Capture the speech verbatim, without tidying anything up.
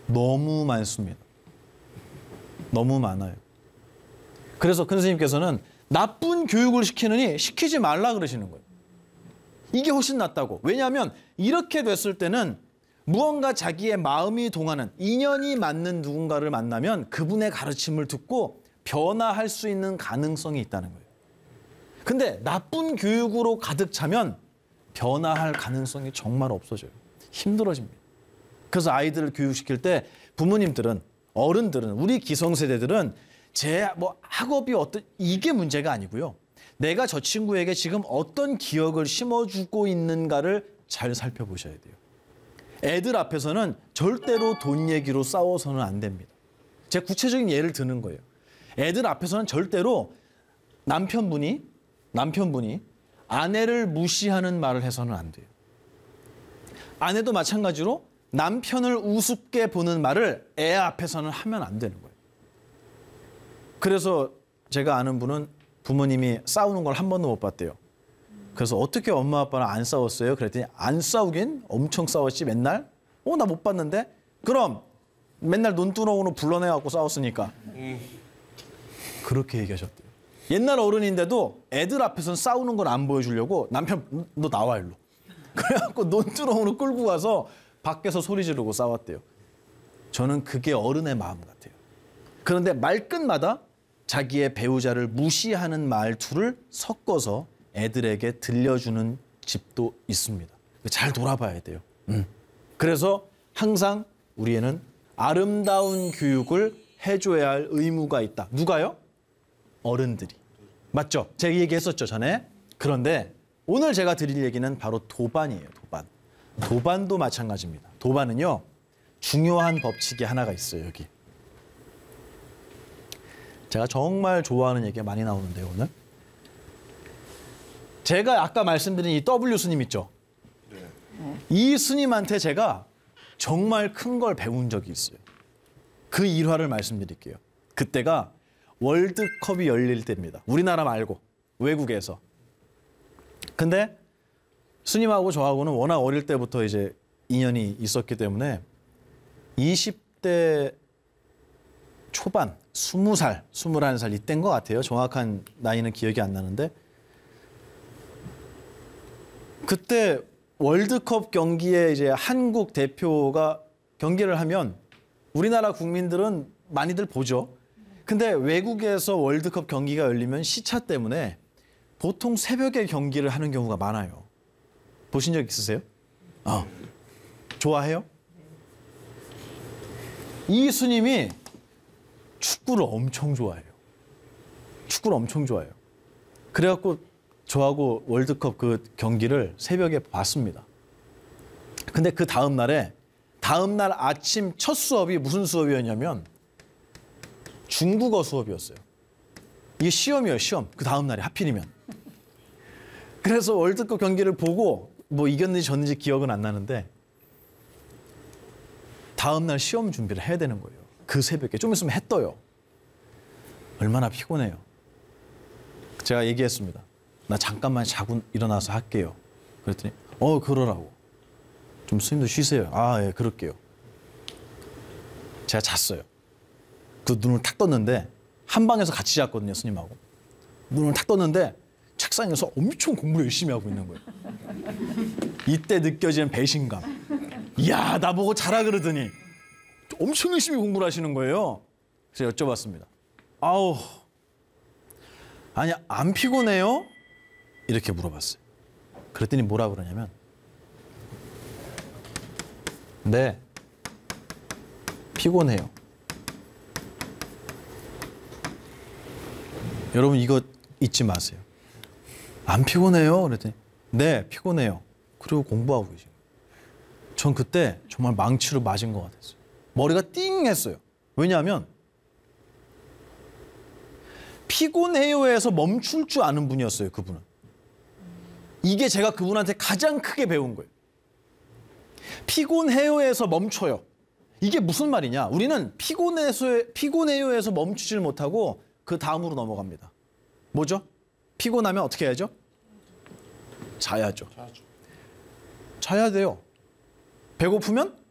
너무 많습니다. 너무 많아요. 그래서 큰 스님께서는 나쁜 교육을 시키느니 시키지 말라 그러시는 거예요. 이게 훨씬 낫다고. 왜냐하면 이렇게 됐을 때는 무언가 자기의 마음이 동하는 인연이 맞는 누군가를 만나면 그분의 가르침을 듣고 변화할 수 있는 가능성이 있다는 거예요. 근데 나쁜 교육으로 가득 차면 변화할 가능성이 정말 없어져요. 힘들어집니다. 그래서 아이들을 교육시킬 때 부모님들은, 어른들은, 우리 기성세대들은 제 뭐 학업이 어떤 이게 문제가 아니고요. 내가 저 친구에게 지금 어떤 기억을 심어주고 있는가를 잘 살펴보셔야 돼요. 애들 앞에서는 절대로 돈 얘기로 싸워서는 안 됩니다. 제가 구체적인 예를 드는 거예요. 애들 앞에서는 절대로 남편분이 남편분이 아내를 무시하는 말을 해서는 안 돼요. 아내도 마찬가지로 남편을 우습게 보는 말을 애 앞에서는 하면 안 되는 거예요. 그래서 제가 아는 분은 부모님이 싸우는 걸 한 번도 못 봤대요. 그래서 어떻게 엄마 아빠랑 안 싸웠어요? 그랬더니 안 싸우긴 엄청 싸웠지 맨날? 어, 나 못 봤는데? 그럼 맨날 논두렁으로 불러내갖고 싸웠으니까. 음. 그렇게 얘기하셨대요. 옛날 어른인데도 애들 앞에서는 싸우는 걸 안 보여주려고 남편 너 나와 일로. 그래갖고 논두렁으로 끌고 가서 밖에서 소리 지르고 싸웠대요. 저는 그게 어른의 마음 같아요. 그런데 말끝마다 자기의 배우자를 무시하는 말투를 섞어서 애들에게 들려주는 집도 있습니다. 잘 돌아봐야 돼요. 음. 그래서 항상 우리에는 아름다운 교육을 해줘야 할 의무가 있다. 누가요? 어른들이. 맞죠? 제가 얘기했었죠, 전에. 그런데 오늘 제가 드릴 얘기는 바로 도반이에요, 도반. 도반도 마찬가지입니다. 도반은요, 중요한 법칙이 하나가 있어요, 여기. 제가 정말 좋아하는 얘기가 많이 나오는데요, 오늘. 제가 아까 말씀드린 이 더블유 스님 있죠? 네. 이 스님한테 제가 정말 큰 걸 배운 적이 있어요. 그 일화를 말씀드릴게요. 그때가 월드컵이 열릴 때입니다. 우리나라 말고 외국에서. 근데 스님하고 저하고는 워낙 어릴 때부터 이제 인연이 있었기 때문에 이십 대 초반, 스무 살, 스물한 살 이때인 것 같아요. 정확한 나이는 기억이 안 나는데 그때 월드컵 경기에 이제 한국 대표가 경기를 하면 우리나라 국민들은 많이들 보죠. 근데 외국에서 월드컵 경기가 열리면 시차 때문에 보통 새벽에 경기를 하는 경우가 많아요. 보신 적 있으세요? 어. 좋아해요? 이 스님이 축구를 엄청 좋아해요. 축구를 엄청 좋아해요. 그래갖고 저하고 월드컵 그 경기를 새벽에 봤습니다. 근데 그 다음 날에 다음 날 아침 첫 수업이 무슨 수업이었냐면 중국어 수업이었어요. 이게 시험이에요, 시험. 그 다음 날에 하필이면. 그래서 월드컵 경기를 보고 뭐 이겼는지 졌는지 기억은 안 나는데 다음 날 시험 준비를 해야 되는 거예요. 그 새벽에. 좀 있으면 해 떠요. 얼마나 피곤해요. 제가 얘기했습니다. 나 잠깐만 자고 일어나서 할게요. 그랬더니 어 그러라고. 좀 스님도 쉬세요. 아 예 그럴게요. 제가 잤어요. 그 눈을 탁 떴는데 한 방에서 같이 잤거든요, 스님하고. 눈을 탁 떴는데 책상에서 엄청 공부를 열심히 하고 있는 거예요. 이때 느껴지는 배신감. 이야 나보고 자라 그러더니 엄청 열심히 공부를 하시는 거예요. 그래서 여쭤봤습니다. 아우 아니 안 피곤해요? 이렇게 물어봤어요. 그랬더니 뭐라 그러냐면 네 피곤해요. 여러분 이거 잊지 마세요. 안 피곤해요? 그랬더니 네 피곤해요. 그리고 공부하고 계신 거예요. 전 그때 정말 망치로 맞은 것 같았어요. 머리가 띵 했어요. 왜냐하면 피곤해요에서 멈출 줄 아는 분이었어요. 그분은. 이게 제가 그분한테 가장 크게 배운 거예요. 피곤해요에서 멈춰요. 이게 무슨 말이냐. 우리는 피곤해서, 피곤해요에서 멈추질 못하고 그 다음으로 넘어갑니다. 뭐죠? 피곤하면 어떻게 해야죠? 자야죠. 자야 돼요. 배고프면